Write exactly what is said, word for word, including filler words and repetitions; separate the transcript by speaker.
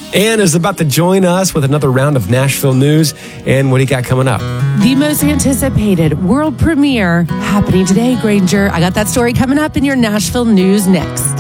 Speaker 1: Ann is about to join us with another round of Nashville news. And what do you got coming up?
Speaker 2: The most anticipated world premiere happening today, Granger. I got that story coming up in your Nashville news next.